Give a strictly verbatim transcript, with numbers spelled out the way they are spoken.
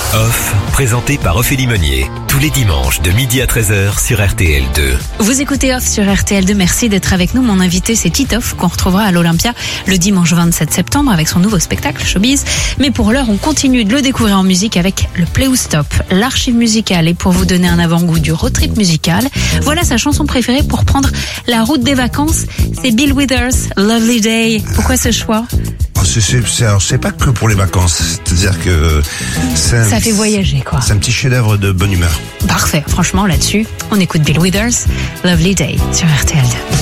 Off, présenté par Ophélie Meunier. Tous les dimanches de midi à treize heures sur R T L deux. Vous écoutez Off sur R T L deux. Merci d'être avec nous. Mon invité, c'est Titoff, qu'on retrouvera à l'Olympia le dimanche vingt-sept septembre avec son nouveau spectacle Showbiz. Mais pour l'heure, on continue de le découvrir en musique avec le Play ou Stop, l'archive musicale. Et pour vous donner un avant-goût du road trip musical, voilà sa chanson préférée pour prendre la route des vacances. C'est Bill Withers, Lovely Day. Pourquoi ce choix? C'est, c'est, c'est, alors, c'est pas que pour les vacances, c'est-à-dire que c'est un, ça fait voyager, quoi. C'est un petit chef-d'œuvre de bonne humeur. Parfait, franchement, là-dessus, on écoute Bill Withers, Lovely Day sur R T L deux.